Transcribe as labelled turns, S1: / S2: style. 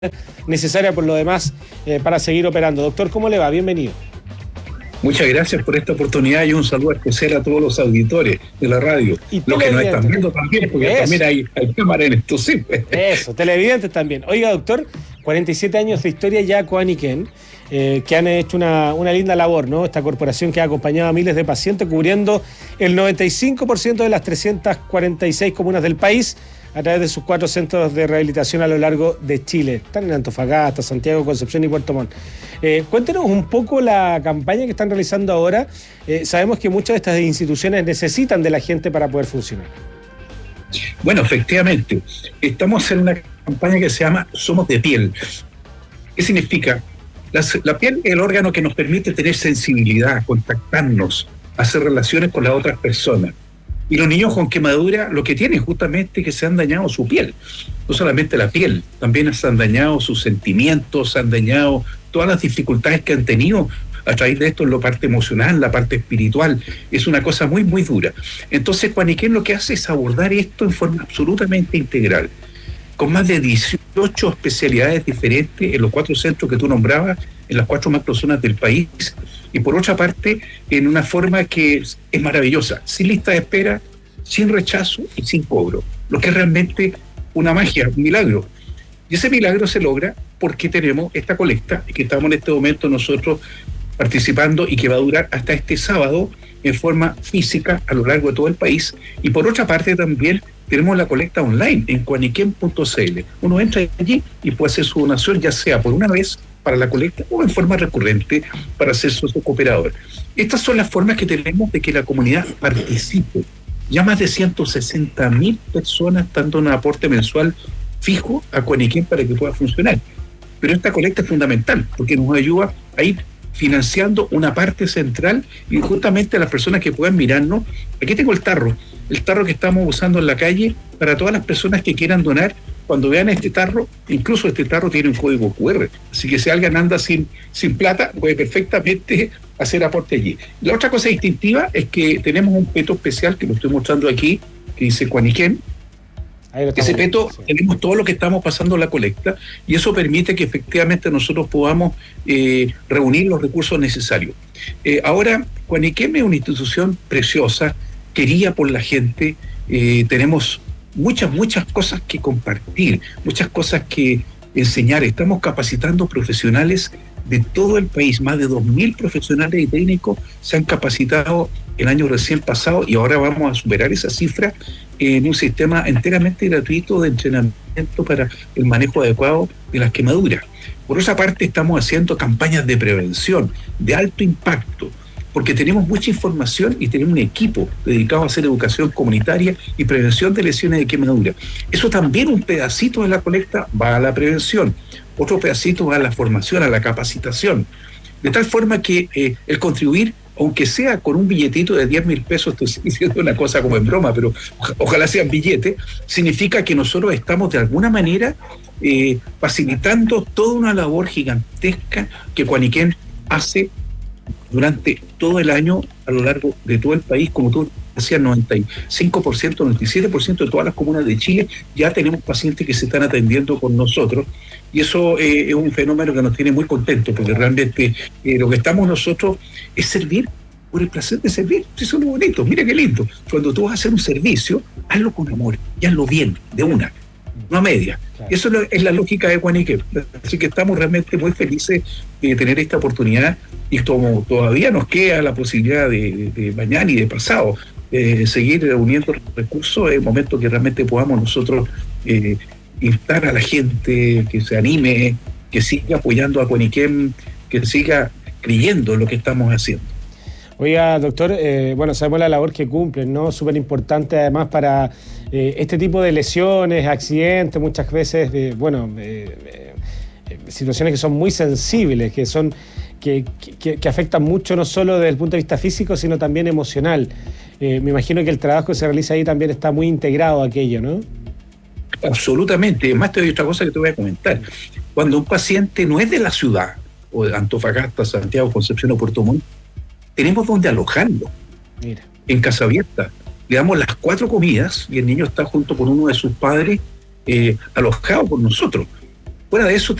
S1: necesaria por lo demás para seguir operando. Doctor, ¿cómo le va? Bienvenido.
S2: Muchas gracias por esta oportunidad y un saludo especial a todos los auditores de la radio.
S1: Y
S2: los que nos están viendo también, porque
S1: eso.
S2: También hay cámara en esto, sí.
S1: Eso, televidentes también. Oiga, doctor, 47 años de historia ya Koaniken, que han hecho una linda labor, ¿no? Esta corporación que ha acompañado a miles de pacientes, cubriendo el 95% de las 346 comunas del país, a través de sus 4 centros de rehabilitación a lo largo de Chile. Están en Antofagasta, Santiago, Concepción y Puerto Montt. Cuéntenos un poco la campaña que están realizando ahora. Sabemos que muchas de estas instituciones necesitan de la gente para poder funcionar.
S2: Bueno, efectivamente, estamos en una campaña que se llama Somos de Piel. ¿Qué significa? La piel es el órgano que nos permite tener sensibilidad, contactarnos, hacer relaciones con las otras personas. Y los niños con quemadura lo que tienen justamente es que se han dañado su piel. No solamente la piel, también se han dañado sus sentimientos, se han dañado todas las dificultades que han tenido a través de esto en la parte emocional, la parte espiritual. Es una cosa muy, muy dura. Entonces, Koaniken lo que hace es abordar esto en forma absolutamente integral, con más de 18 especialidades diferentes en los 4 centros que tú nombrabas, en las 4 macrozonas del país, y por otra parte, en una forma que es maravillosa, sin lista de espera, sin rechazo y sin cobro, lo que es realmente una magia, un milagro. Y ese milagro se logra porque tenemos esta colecta, que estamos en este momento nosotros participando y que va a durar hasta este sábado en forma física a lo largo de todo el país. Y por otra parte también tenemos la colecta online en koaniken.cl. Uno entra allí y puede hacer su donación, ya sea por una vez para la colecta o en forma recurrente para ser socio cooperador. Estas son las formas que tenemos de que la comunidad participe. Ya más de 160.000 personas están dando un aporte mensual fijo a Koaniken para que pueda funcionar. Pero esta colecta es fundamental porque nos ayuda a ir financiando una parte central y justamente a las personas que puedan mirarnos. Aquí tengo el tarro que estamos usando en la calle para todas las personas que quieran donar. Cuando vean este tarro, incluso este tarro tiene un código QR, así que si alguien anda sin plata, puede perfectamente hacer aporte allí. La otra cosa distintiva es que tenemos un peto especial que lo estoy mostrando aquí, que dice Koaniken. Ese peto, sí. Tenemos todo lo que estamos pasando en la colecta y eso permite que efectivamente nosotros podamos reunir los recursos necesarios. Ahora, Koaniken es una institución preciosa, querida por la gente, tenemos muchas cosas que compartir, muchas cosas que enseñar. Estamos capacitando profesionales de todo el país, más de 2.000 profesionales y técnicos se han capacitado el año recién pasado y ahora vamos a superar esa cifra en un sistema enteramente gratuito de entrenamiento para el manejo adecuado de las quemaduras. Por otra parte, estamos haciendo campañas de prevención de alto impacto, porque tenemos mucha información y tenemos un equipo dedicado a hacer educación comunitaria y prevención de lesiones de quemadura. Eso también, un pedacito de la colecta va a la prevención, otro pedacito va a la formación, a la capacitación, de tal forma que el contribuir, aunque sea con un billetito de 10.000 pesos, estoy diciendo una cosa como en broma, pero ojalá sean billetes, significa que nosotros estamos de alguna manera facilitando toda una labor gigantesca que Koaniken hace durante todo el año a lo largo de todo el país. Como tú decías, 95%, 97% de todas las comunas de Chile ya tenemos pacientes que se están atendiendo con nosotros y eso es un fenómeno que nos tiene muy contentos porque realmente lo que estamos nosotros es servir por el placer de servir. Eso es lo bonito, mira qué lindo. Cuando tú vas a hacer un servicio, hazlo con amor y hazlo bien, de una, no a media. Claro. Eso es la lógica de Koaniken. Así que estamos realmente muy felices de tener esta oportunidad y como todavía nos queda la posibilidad de mañana y de pasado seguir reuniendo recursos, es el momento que realmente podamos nosotros instar a la gente que se anime, que siga apoyando a Koaniken, que siga creyendo en lo que estamos haciendo.
S1: Oiga, doctor, bueno, sabemos la labor que cumplen, ¿no? Súper importante además para este tipo de lesiones, accidentes, muchas veces, situaciones que son muy sensibles, que afectan mucho no solo desde el punto de vista físico, sino también emocional. Me imagino que el trabajo que se realiza ahí también está muy integrado a aquello, ¿no?
S2: Absolutamente. Además, te doy otra cosa que te voy a comentar. Cuando un paciente no es de la ciudad, o de Antofagasta, Santiago, Concepción o Puerto Montt, tenemos donde alojarlo. Mira. En Casa Abierta. Le damos las 4 comidas y el niño está junto con uno de sus padres alojado con nosotros. Fuera de eso,